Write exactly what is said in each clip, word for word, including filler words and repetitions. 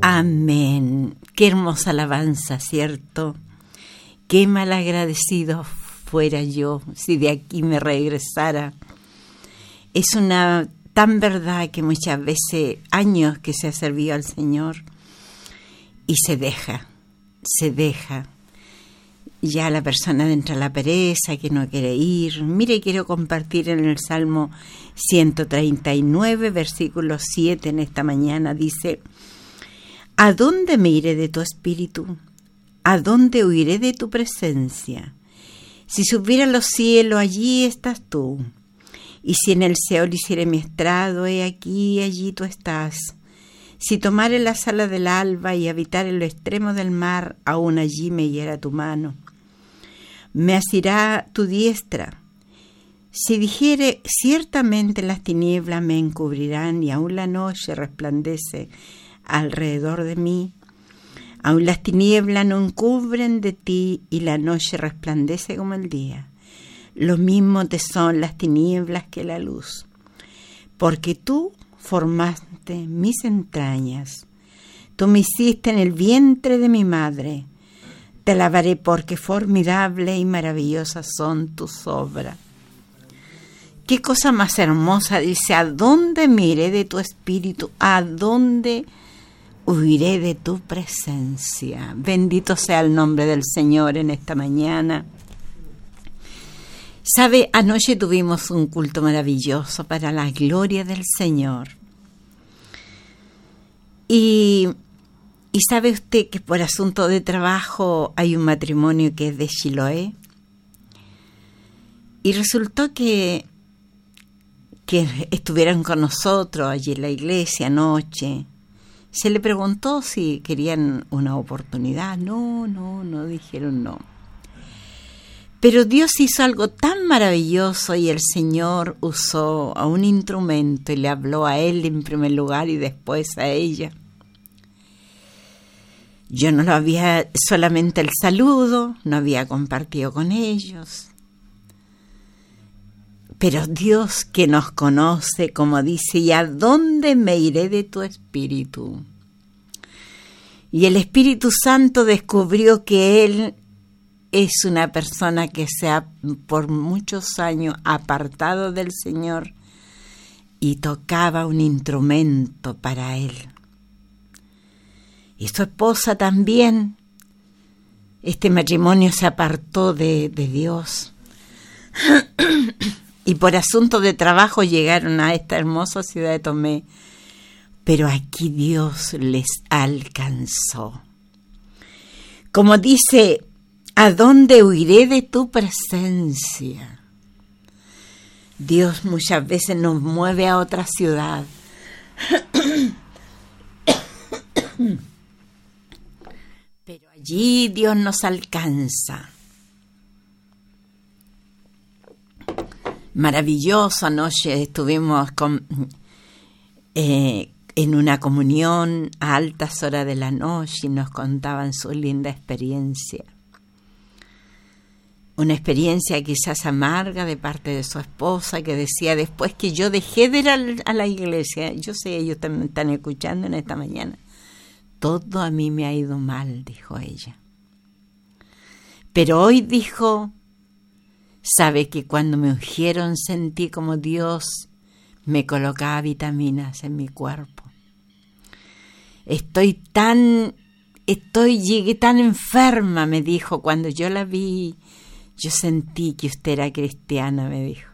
Amén. Qué hermosa alabanza, ¿cierto? Qué malagradecido fuera yo si de aquí me regresara. Es una tan verdad que muchas veces, años que se ha servido al Señor y se deja, se deja. Ya la persona entra a la pereza, que no quiere ir. Mire, quiero compartir en el Salmo ciento treinta y nueve, versículo siete en esta mañana. Dice: ¿a dónde me iré de tu espíritu? ¿A dónde huiré de tu presencia? Si subiera a los cielos, allí estás tú. Y si en el Seol hiciere mi estrado, he aquí, allí tú estás. Si tomare las alas del alba y habitar en lo extremo del mar, aún allí me hiera tu mano. Me asirá tu diestra. Si dijere, ciertamente las tinieblas me encubrirán y aún la noche resplandece alrededor de mí. Aún las tinieblas no encubren de ti y la noche resplandece como el día. Lo mismo te son las tinieblas que la luz. Porque tú formaste mis entrañas. Tú me hiciste en el vientre de mi madre. Te alabaré porque formidable y maravillosas son tus obras. Qué cosa más hermosa, dice: ¿a dónde me iré de tu espíritu? ¿A dónde huiré de tu presencia? Bendito sea el nombre del Señor en esta mañana. Sabe, anoche tuvimos un culto maravilloso para la gloria del Señor. Y, y sabe usted que por asunto de trabajo hay un matrimonio que es de Chiloé. Y resultó que, que estuvieron con nosotros allí en la iglesia anoche. Se le preguntó si querían una oportunidad. No, no, no, dijeron no. Pero Dios hizo algo tan maravilloso y el Señor usó a un instrumento y le habló a él en primer lugar y después a ella. Yo no lo había, solamente el saludo, no había compartido con ellos. Pero Dios, que nos conoce, como dice: ¿y a dónde me iré de tu espíritu? Y el Espíritu Santo descubrió que Él es una persona que se ha por muchos años apartado del Señor y tocaba un instrumento para Él. Y su esposa también. Este matrimonio se apartó de, de Dios. Y por asunto de trabajo llegaron a esta hermosa ciudad de Tomé. Pero aquí Dios les alcanzó. Como dice: ¿a dónde huiré de tu presencia? Dios muchas veces nos mueve a otra ciudad. Pero allí Dios nos alcanza. Maravilloso. Anoche estuvimos con, eh, en una comunión a altas horas de la noche y nos contaban su linda experiencia. Una experiencia quizás amarga de parte de su esposa, que decía: después que yo dejé de ir a la iglesia, yo sé, ellos también están escuchando en esta mañana, todo a mí me ha ido mal, dijo ella. Pero hoy dijo: sabe que cuando me ungieron sentí como Dios me colocaba vitaminas en mi cuerpo. Estoy tan, estoy, llegué tan enferma, me dijo, cuando yo la vi. Yo sentí que usted era cristiana, me dijo.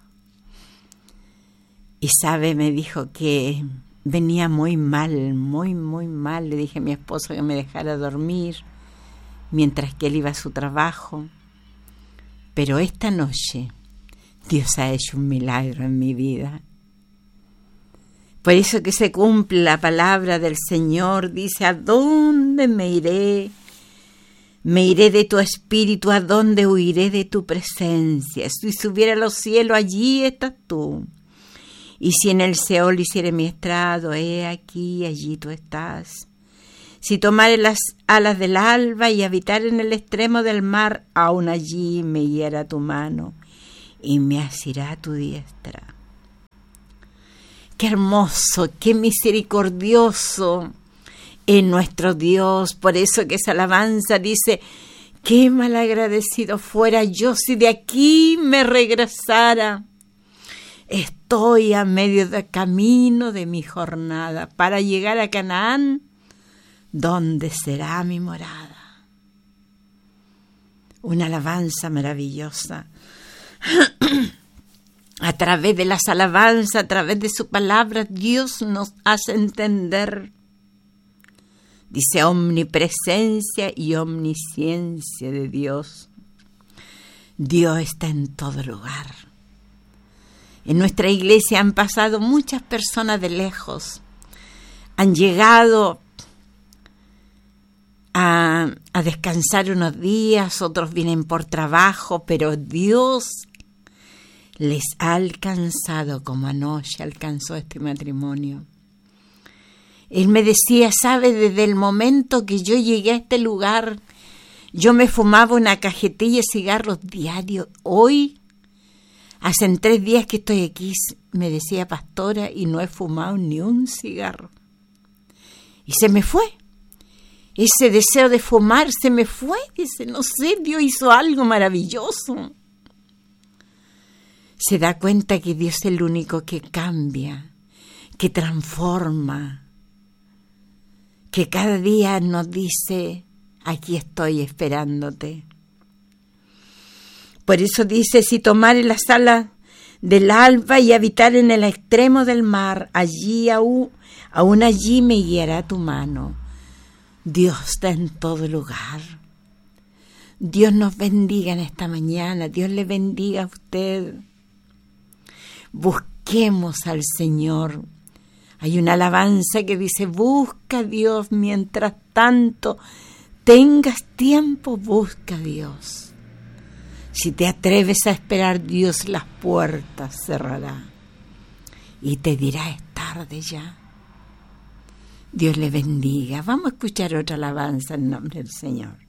Y sabe, me dijo que venía muy mal, muy, muy mal. Le dije a mi esposo que me dejara dormir mientras que él iba a su trabajo. Pero esta noche Dios ha hecho un milagro en mi vida. Por eso que se cumple la palabra del Señor. Dice: ¿a dónde me iré? Me iré de tu espíritu, ¿a dónde huiré de tu presencia? Si subiera a los cielos, allí estás tú. Y si en el Seol hiciere mi estrado, he aquí, allí tú estás. Si tomare las alas del alba y habitar en el extremo del mar, aún allí me hiera tu mano y me asirá tu diestra. Qué hermoso, qué misericordioso en nuestro Dios. Por eso que esa alabanza dice: qué malagradecido fuera yo si de aquí me regresara. Estoy a medio de camino de mi jornada para llegar a Canaán, donde será mi morada. Una alabanza maravillosa. A través de las alabanzas, a través de su palabra, Dios nos hace entender. Dice omnipresencia y omnisciencia de Dios. Dios está en todo lugar. En nuestra iglesia han pasado muchas personas de lejos. Han llegado a, a descansar unos días, otros vienen por trabajo, pero Dios les ha alcanzado como anoche alcanzó este matrimonio. Él me decía, ¿sabe? Desde el momento que yo llegué a este lugar, yo me fumaba una cajetilla de cigarros diarios. Hoy, hace tres días que estoy aquí, me decía pastora, y no he fumado ni un cigarro. Y se me fue. Ese deseo de fumar se me fue. Dice, no sé, Dios hizo algo maravilloso. Se da cuenta que Dios es el único que cambia, que transforma, que cada día nos dice, aquí estoy esperándote. Por eso dice, si tomare la sala del alba y habitar en el extremo del mar, allí aún, aún allí me guiará tu mano. Dios está en todo lugar. Dios nos bendiga en esta mañana. Dios le bendiga a usted. Busquemos al Señor. Hay una alabanza que dice, busca a Dios mientras tanto tengas tiempo, busca a Dios. Si te atreves a esperar, Dios las puertas cerrará y te dirá, es tarde ya. Dios le bendiga. Vamos a escuchar otra alabanza en nombre del Señor.